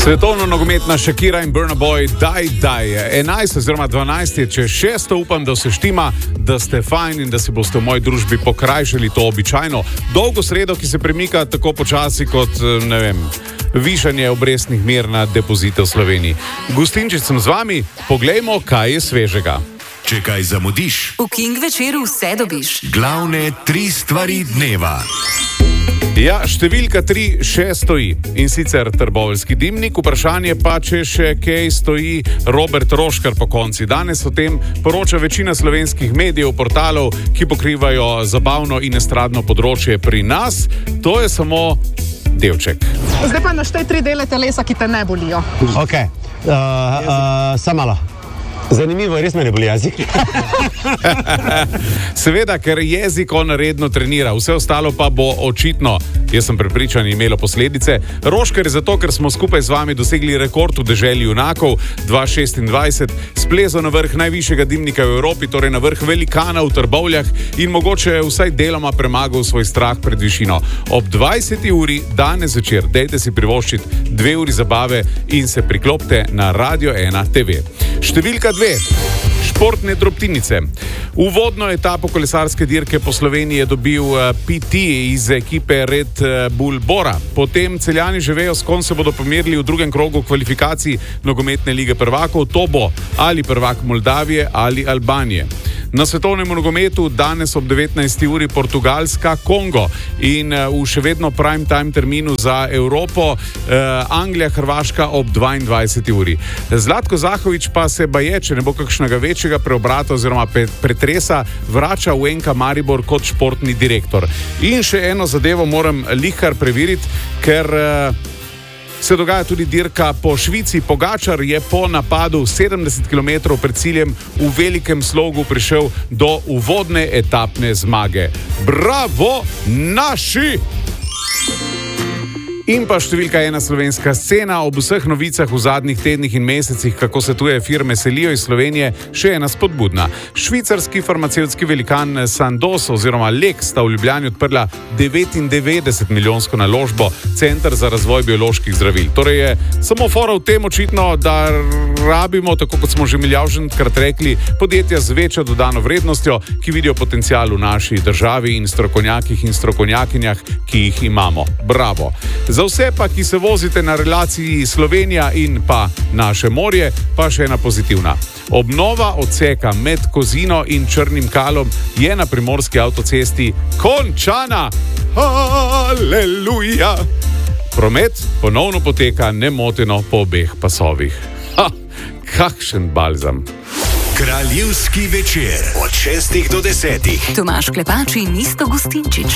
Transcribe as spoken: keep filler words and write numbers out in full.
Svetovno nogometna Shakira in Burna Boy, daj, daj. enajst oziroma dvanajst je, če šesto upam, da se štima, da ste fajn in da si boste v moji družbi pokrajšali to običajno dolgo sredo, ki se premika tako počasi kot, ne vem, višanje obrestnih mer na depozite v Sloveniji. Gustinčič sem z vami, poglejmo, kaj je svežega. Če kaj zamudiš, v King večeru vse dobiš. Glavne tri stvari dneva. Ja, številka tri še stoji, in sicer trboveljski dimnik, vprašanje pa, če še kaj stoji Robert Roškar po konci. Danes o tem poroča večina slovenskih medijev, portalov, ki pokrivajo zabavno in estradno področje pri nas. To je samo delček. Zdaj pa naštej tri dele telesa, ki te ne bolijo. Ok, uh, uh, samo malo. Zanimivo, res me ne boli jezik. Seveda, ker jezik on redno trenira, vse ostalo pa bo očitno, jaz sem prepričan, imelo posledice. Roškar je zato, ker smo skupaj z vami dosegli rekord v deželi junakov dva šestindvajset, splezo na vrh najvišjega dimnika v Evropi, torej na vrh velikana v Trbovljah in mogoče vsaj deloma premagal svoj strah pred višino. Ob dvajseti uri danes zvečer dejte si privoščiti dve uri zabave in se priklopite na Radio ena te ve. Številka dve. Športne drobtinice. Uvodno etapo kolesarske dirke po Sloveniji je dobil P T iz ekipe Red Bull Bora. Potem Celjani že vejo, s kom se bodo pomerili v drugem krogu kvalifikacij nogometne lige prvakov. To bo ali prvak Moldavije ali Albanije. Na svetovnem nogometu danes ob devetnajsti uri Portugalska, Kongo in v še vedno prime time terminu za Evropo eh, Anglija, Hrvaška ob dvaindvajseti uri. Zlatko Zahovič pa se baje, če ne bo kakšnega večjega preobrata oziroma pretresa, vrača v N K Maribor kot športni direktor. In še eno zadevo moram lihkar preveriti, ker eh, se dogaja tudi dirka po Švici. Pogačar je po napadu sedemdeset kilometrov pred ciljem v velikem slogu prišel do uvodne etapne zmage. Bravo, naši! In pa številka ena slovenska scena. Ob vseh novicah v zadnjih tednih in mesecih, kako se tuje firme selijo iz Slovenije, še ena spodbudna. Švicarski farmacevtski velikan Sandoz oziroma Lek sta v Ljubljani odprla devetindevetdeset milijonsko naložbo, Center za razvoj bioloških zdravil. Torej je samo fora v tem očitno, da rabimo, tako kot smo že milijavženkrat rekli, podjetja z večjo dodano vrednostjo, ki vidijo potencial v naši državi in strokovnjakih in strokovnjakinjah, ki jih imamo. Bravo! Za vse pa, ki se vozite na relaciji Slovenija in pa naše morje, pa še ena pozitivna. Obnova odseka med Kozino in Črnim Kalom je na primorski avtocesti končana. Aleluja! Promet ponovno poteka nemoteno po obeh pasovih. Ha, kakšen balzam. Kraljevski večer od šestih do desetih. Tomaž Klepač in Isto Gustinčič.